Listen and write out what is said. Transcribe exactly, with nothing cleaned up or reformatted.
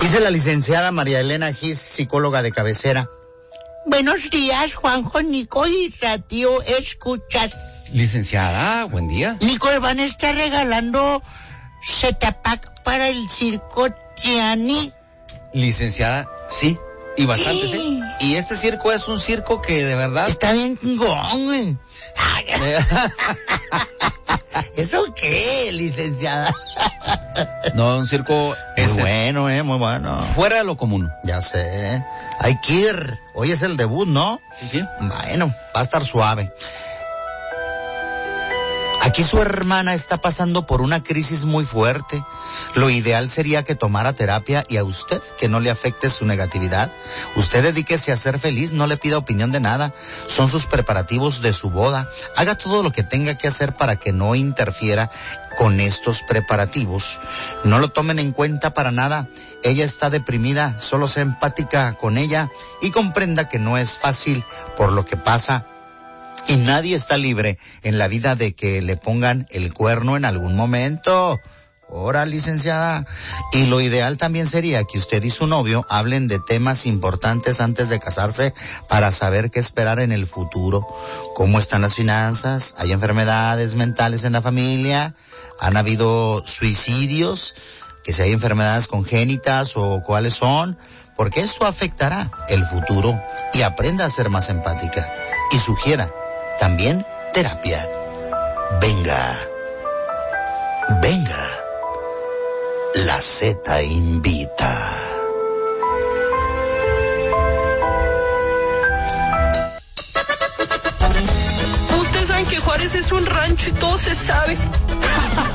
Dice la licenciada María Elena Gis, psicóloga de cabecera. Buenos días, Juanjo, Nico y Radio Escuchas. Licenciada, buen día. Nico, van a estar regalando Zetapac para el circo Tiani. Licenciada, sí, y bastante, sí. sí. Y este circo es un circo que de verdad... Está bien chingón, güey. ¿Eso qué, licenciada? No, un circo... Es muy bueno, eh, muy bueno. Fuera de lo común. Ya sé. Hay que ir. Hoy es el debut, ¿no? Sí, sí. Bueno, va a estar suave. Aquí su hermana está pasando por una crisis muy fuerte. Lo ideal sería que tomara terapia y a usted que no le afecte su negatividad. Usted dedíquese a ser feliz, no le pida opinión de nada. Son sus preparativos de su boda. Haga todo lo que tenga que hacer para que no interfiera con estos preparativos. No lo tomen en cuenta para nada. Ella está deprimida, solo sea empática con ella y comprenda que no es fácil por lo que pasa. Y nadie está libre en la vida de que le pongan el cuerno en algún momento. Ora, licenciada. Y lo ideal también sería que usted y su novio hablen de temas importantes antes de casarse para saber qué esperar en el futuro. ¿Cómo están las finanzas? ¿Hay enfermedades mentales en la familia? ¿Han habido suicidios? ¿Que si hay enfermedades congénitas o cuáles son? Porque esto afectará el futuro. Y aprenda a ser más empática. Y sugiera también terapia. Venga, venga, la Z invita. Ustedes saben que Juárez es un rancho y todo se sabe.